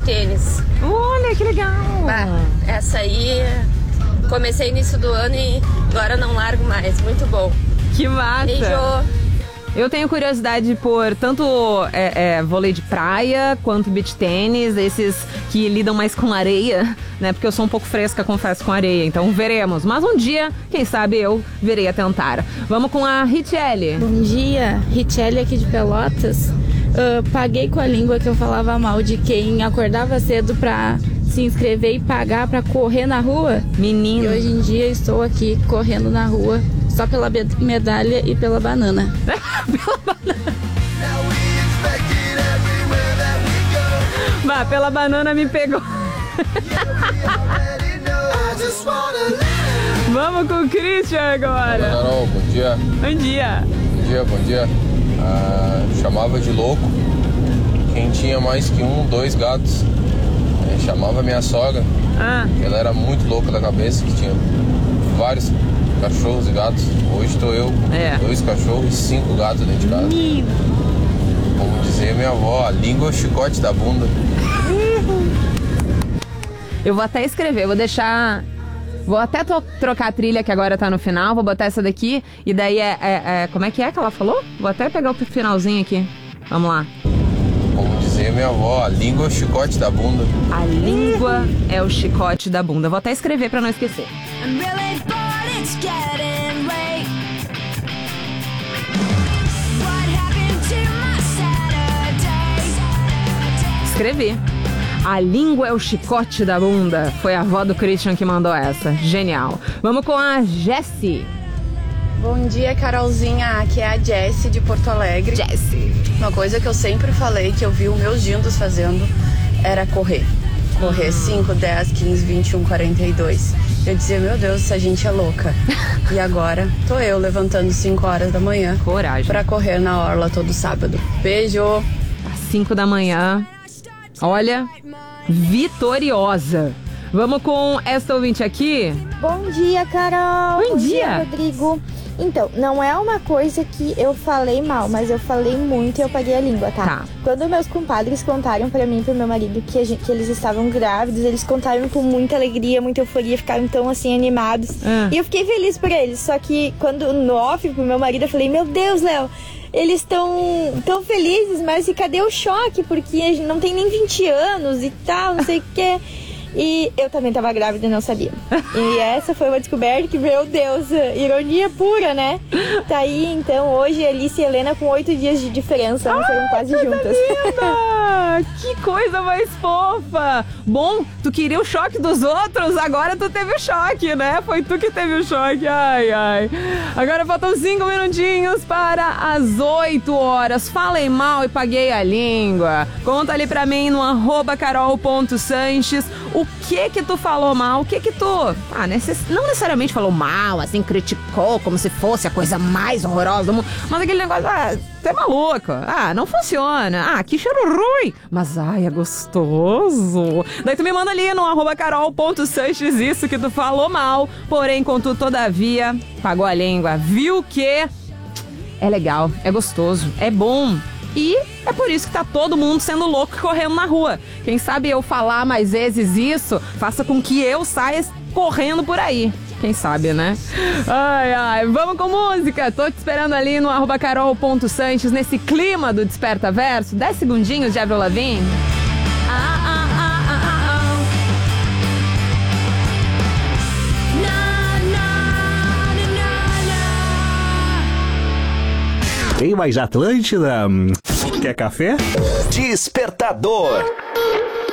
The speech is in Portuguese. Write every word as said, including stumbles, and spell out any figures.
tênis. Olha, que legal! Bah, essa aí, comecei início do ano e agora não largo mais. Muito bom. Que massa! Beijo! Eu tenho curiosidade por tanto é, é, vôlei de praia quanto beach tênis, esses que lidam mais com areia, né? Porque eu sou um pouco fresca, confesso, com areia, então veremos. Mas um dia, quem sabe eu virei a tentar. Vamos com a Richelle. Bom dia, Richelle aqui de Pelotas. Uh, paguei com a língua que eu falava mal de quem acordava cedo pra se inscrever e pagar pra correr na rua. Menino. E hoje em dia estou aqui correndo na rua só pela medalha e pela banana. Pela banana. Bah, pela banana me pegou. Vamos com o Christian agora. Olá, Carol, bom dia. Bom dia. Bom dia, bom dia. Ah, chamava de louco quem tinha mais que um, dois gatos. É, chamava minha sogra, Ah. que ela era muito louca da cabeça, que tinha vários cachorros e gatos. Hoje estou eu, É. dois cachorros e cinco gatos dentro de casa. Menino. Como dizia minha avó, a língua é o chicote da bunda. Eu vou até escrever, vou deixar... Vou até to- trocar a trilha que agora tá no final, vou botar essa daqui e daí é, é, é... Como é que é que ela falou? Vou até pegar o finalzinho aqui. Vamos lá. Como dizia minha avó, a língua é o chicote da bunda. A língua é o chicote da bunda. Vou até escrever pra não esquecer. I'm really bored, it's getting late. What happened to my Saturday? Escrevi. A língua é o chicote da bunda. Foi a avó do Christian que mandou essa. Genial. Vamos com a Jessie. Bom dia, Carolzinha. Aqui é a Jessie de Porto Alegre. Jessie. Uma coisa que eu sempre falei que eu vi os meus dindos fazendo era correr. Correr cinco, dez, quinze, vinte e um, quarenta e dois. Eu dizia, meu Deus, essa gente é louca. E agora tô eu levantando cinco horas da manhã Coragem. pra correr na orla todo sábado. Beijo! Às cinco da manhã. Olha, vitoriosa. Vamos com esta ouvinte aqui. Bom dia, Carol. Bom dia. Rodrigo. Então, não é uma coisa que eu falei mal, mas eu falei muito e eu paguei a língua, tá? Tá. Quando meus compadres contaram pra mim e pro meu marido que, a gente, que eles estavam grávidos, eles contaram com muita alegria, muita euforia, ficaram tão assim animados. Ah. E eu fiquei feliz por eles, só que quando no off pro meu marido eu falei, meu Deus, Léo, eles estão tão felizes, mas e cadê o choque? Porque a gente não tem nem vinte anos e tal, não sei o que. E eu também tava grávida e não sabia. E essa foi uma descoberta que, meu Deus, ironia pura, né? Tá aí, então, hoje Alice e Helena com oito dias de diferença, elas foram quase juntas. Linda! Que coisa mais fofa! Bom, tu queria o choque dos outros, agora tu teve o choque, né? Foi tu que teve o choque, ai, ai. Agora faltam cinco minutinhos para as oito horas. Falei mal e paguei a língua. Conta ali pra mim no arroba carol.sanches o que que tu falou mal, o que que tu... Ah, necess... não necessariamente falou mal, assim, criticou como se fosse a coisa mais horrorosa do mundo, mas aquele negócio, ah, tu é maluco, ah, não funciona, ah, que cheiro ruim, mas ai, é gostoso. Daí tu me manda ali no arroba carol.sanches isso que tu falou mal, porém, contudo, todavia, pagou a língua, viu que é legal, é gostoso, é bom. E é por isso que tá todo mundo sendo louco e correndo na rua. Quem sabe eu falar mais vezes isso, faça com que eu saia correndo por aí. Quem sabe, né? Ai, ai, vamos com música. Tô te esperando ali no arroba carol.sanches, nesse clima do Desperta Verso. dez segundinhos de Avril Lavigne. Ah, ah, ah, ah, ah, ah. Na, na, na, na. Tem mais Atlântida? Quer café? Despertador.